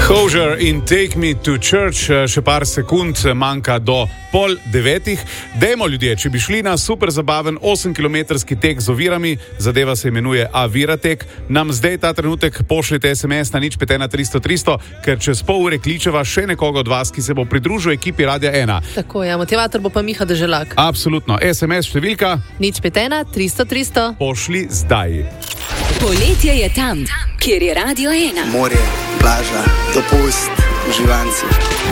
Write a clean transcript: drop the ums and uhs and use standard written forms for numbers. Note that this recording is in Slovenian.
Hozier in Take Me to Church, še par sekund manjka do 8:30. Dajmo ljudje, če bi šli na super zabaven 8-kilometrski tek z ovirami, zadeva se imenuje Aviratek, nam zdaj ta trenutek pošljite SMS na 051 300 300, ker čez pol ure kličeva še nekoga od vas, ki se bo pridružil ekipi Radia 1. Tako, ja, motivator bo pa Miha Deželak. Absolutno, SMS številka 051 300 300. pošli zdaj. Poletje je tam, kjer je Radio 1. Morje, plaža, dopust, uživanci.